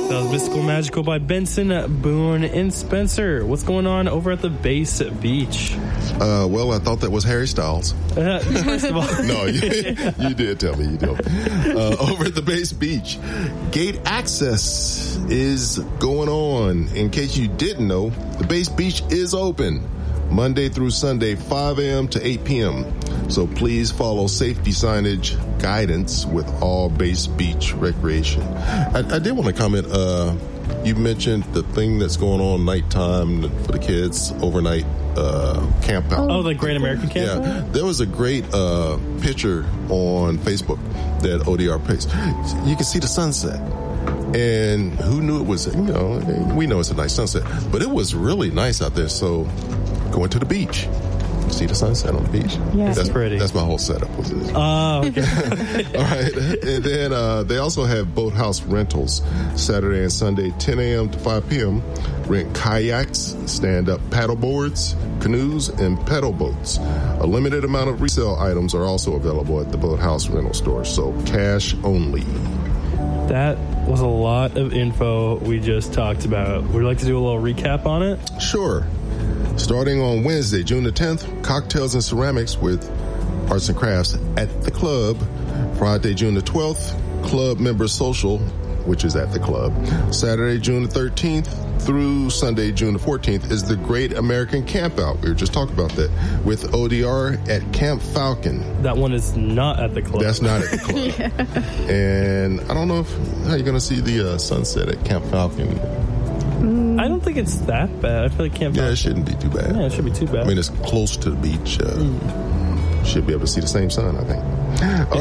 That was Mystical Magical by Benson, Boone, and Spencer. What's going on over at the Base Beach? Well, I thought that was Harry Styles. First of all. No, you did tell me you did. Over at the Base Beach, gate access is going on. In case you didn't know, the Base Beach is open Monday through Sunday, 5 a.m. to 8 p.m. So please follow safety signage guidance with all Base Beach recreation. I did want to comment, you mentioned the thing that's going on nighttime for the kids, overnight camp out. Oh, the Great American Camp? Yeah, there was a great picture on Facebook that ODR placed. You can see the sunset. And who knew it was, we know it's a nice sunset, but it was really nice out there. So going to the beach, see the sunset on the beach. Yeah, that's pretty. That's my whole setup. Oh, okay. All right. And then they also have boathouse rentals Saturday and Sunday, 10 a.m. to 5 p.m. Rent kayaks, stand-up paddle boards, canoes, and pedal boats. A limited amount of resale items are also available at the boathouse rental store, so cash only. That was a lot of info we just talked about. Would you like to do a little recap on it? Sure. Starting on Wednesday, June the 10th, cocktails and ceramics with arts and crafts at the club. Friday, June the 12th, club member social, which is at the club. Saturday, June the 13th through Sunday, June the 14th is the Great American Campout. We were just talking about that with ODR at Camp Falcon. That one is not at the club. That's not at the club. Yeah. And I don't know how you're going to see the sunset at Camp Falcon. I don't think it's that bad. I feel like Camp Falcon. Yeah, it shouldn't be too bad. Yeah, it should be too bad. I mean, it's close to the beach. Should be able to see the same sun, I think. All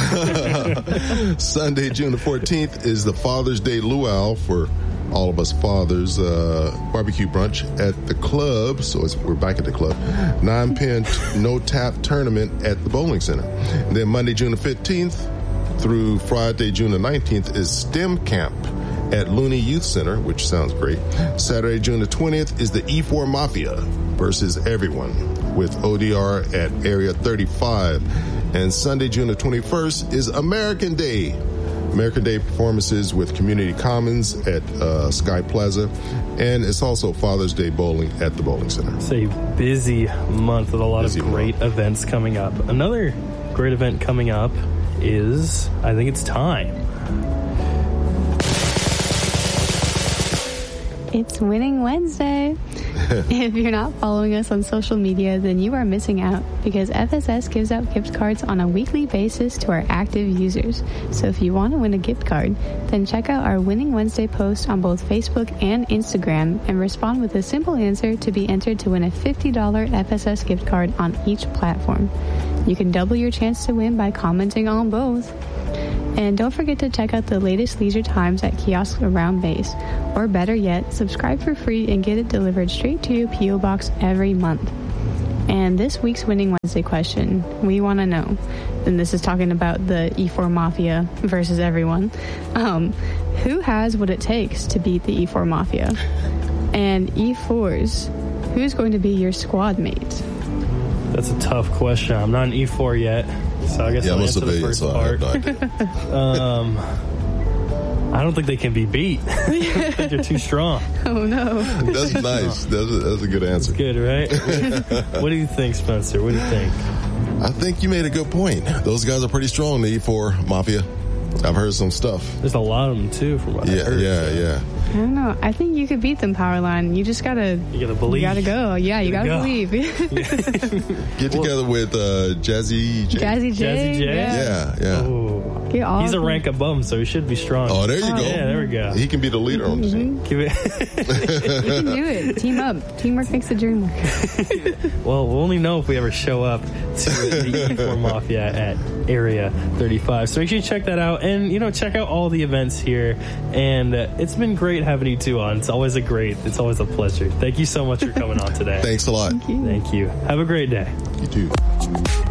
right. Sunday, June the 14th is the Father's Day Luau for all of us fathers. Barbecue brunch at the club. So we're back at the club. 9-pin no-tap tournament at the bowling center. And then Monday, June the 15th through Friday, June the 19th is STEM camp at Looney Youth Center, which sounds great. Saturday, June the 20th is the E4 Mafia versus everyone with ODR at Area 35. And Sunday, June the 21st is American Day. American Day performances with Community Commons at Sky Plaza. And it's also Father's Day bowling at the bowling center. It's a busy month with a lot of great events coming up. Another great event coming up is, I think it's time. It's Winning Wednesday. If you're not following us on social media, then you are missing out because FSS gives out gift cards on a weekly basis to our active users. So if you want to win a gift card, then check out our Winning Wednesday post on both Facebook and Instagram and respond with a simple answer to be entered to win a $50 FSS gift card on each platform. You can double your chance to win by commenting on both. And don't forget to check out the latest leisure times at kiosks around base. Or better yet, subscribe for free and get it delivered straight to your P.O. box every month. And this week's Winning Wednesday question, we want to know, and this is talking about the E4 Mafia versus everyone, who has what it takes to beat the E4 Mafia? And E4s, who's going to be your squad mate? That's a tough question. I'm not an E4 yet, so I guess I'll answer the first part. I don't think they can be beat. I think they're too strong. Oh, no. That's nice. That's a good answer. That's good, right? What do you think, Spencer? What do you think? I think you made a good point. Those guys are pretty strong, the E4 Mafia. I've heard some stuff. There's a lot of them, too, from what I heard. Yeah. I don't know. I think you could beat them, Powerline. You just gotta... You gotta believe. You gotta go. Yeah, you gotta believe. Get together with Jazzy J. Jazzy J? Yeah. Oh. He's a rank above him, so he should be strong. Oh, there you go. Yeah, there we go. He can be the leader on the team. You can do it. Team up. Teamwork makes the dream work. Well, we'll only know if we ever show up to the E4 Mafia at Area 35. So make sure you check that out. And, check out all the events here. And it's been great having you two on. It's always a pleasure. Thank you so much for coming on today. Thanks a lot. Thank you. Thank you. Have a great day. You too.